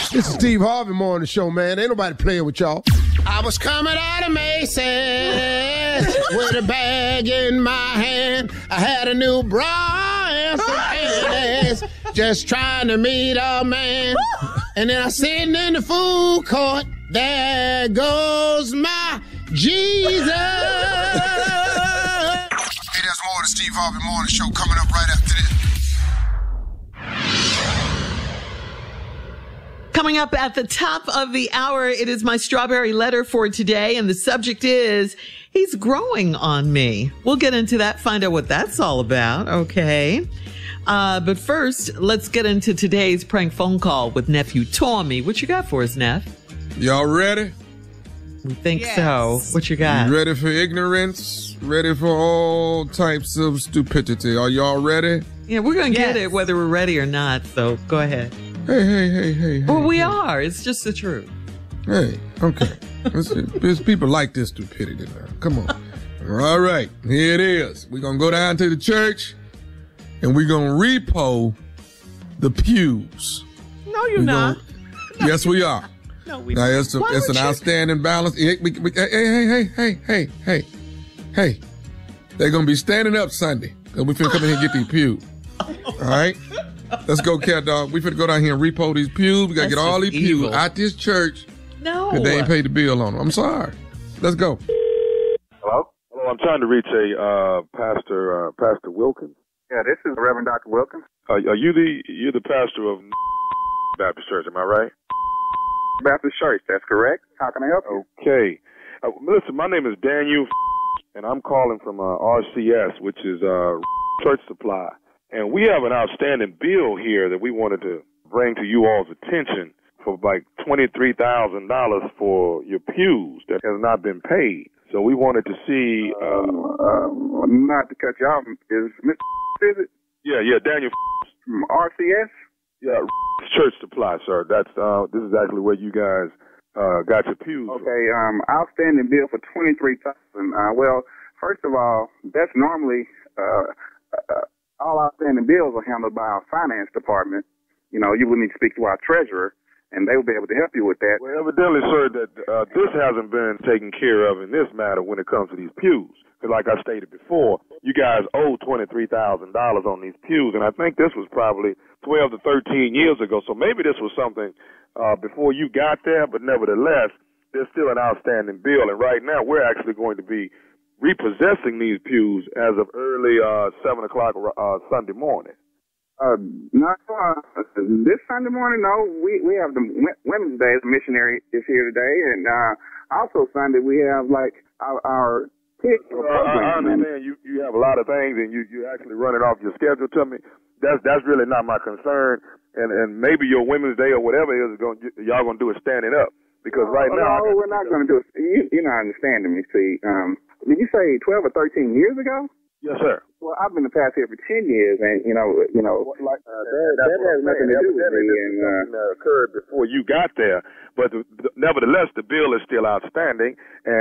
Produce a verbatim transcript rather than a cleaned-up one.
This is Steve Harvey Morning Show, man. Ain't nobody playing with y'all. I was coming out of Macy's with a bag in my hand. I had a new bra and some panties, just trying to meet a man. And then I sitting in the food court. There goes my Jesus. Hey, there's more of the Steve Harvey Morning Show coming up right after this. Coming up at the top of the hour, it is my strawberry letter for today, and the subject is, he's growing on me. We'll get into that, find out what that's all about, okay? Uh, but first, let's get into today's prank phone call with Nephew Tommy. What you got for us, Neff? Y'all ready? We think Yes. so. What you got? You ready for ignorance? Ready for all types of stupidity? Are y'all ready? Yeah, we're going to Yes. get it whether we're ready or not, so go ahead. Hey, hey, hey, hey, hey. Well, we hey. are. It's just the truth. Hey, okay. It's, it's people like this stupidity now. Come on. All right, here it is. We're going to go down to the church, and we're going to repo the pews. No, you're We not. gonna- yes, we are. No, we Now, it's, a, Why it's an would you- outstanding balance. Hey, we- we- hey, hey, hey, hey, hey, hey, hey. They're going to be standing up Sunday, because we finna come in here and get these pews. All right? Let's go, cat dog. We finna go down here and repo these pews. We got to That's get all just these pews evil. out this church. No. Because they ain't paid the bill on them. I'm sorry. Let's go. Hello? Hello, I'm trying to reach a uh, Pastor uh, Pastor Wilkins. Yeah, this is Reverend Doctor Wilkins. Uh, are you the you're the pastor of Baptist Church? Am I right? Baptist Church, that's correct. How can I help you? Okay. Uh, listen, my name is Daniel, and I'm calling from uh, R C S, which is uh, Church Supply, and we have an outstanding bill here that we wanted to bring to you all's attention for like twenty-three thousand dollars for your pews that has not been paid. So we wanted to see. Uh, Uh, not to cut you off, is Mister Is it yeah, yeah, Daniel. from R C S? Yeah, Church Supply, sir. That's uh, this is actually where you guys uh, got your pews. Okay, um, outstanding bill for twenty-three thousand. Uh, well, first of all, that's normally uh, uh, all outstanding bills are handled by our finance department. You know, you would need to speak to our treasurer, and they will be able to help you with that. Well, evidently, sir, that uh, this hasn't been taken care of in this matter when it comes to these pews. Because like I stated before, you guys owe twenty-three thousand dollars on these pews, and I think this was probably twelve to thirteen years ago. So maybe this was something uh, before you got there, but nevertheless, there's still an outstanding bill. And right now, we're actually going to be repossessing these pews as of early uh, seven o'clock uh, Sunday morning. Uh, not uh, this Sunday morning. No, we we have the Wo- Women's Day. The missionary is here today, and uh, also Sunday we have like our, our kids Uh, I, I understand you, you have a lot of things, and you you actually run it off your schedule to me. That's that's really not my concern, and and maybe your Women's Day or whatever it is going y'all gonna do it standing up because right oh, now. No, we're not going to do it. You, you're not understanding me. See, um, did you say twelve or thirteen years ago? Yes, sir. Well, I've been the past here for ten years, and you know, you know, Like, uh, that, that's that what has I'm nothing to saying. do with Evidently, me. this And is uh, something that occurred before you got there, but the, the, nevertheless, the bill is still outstanding, and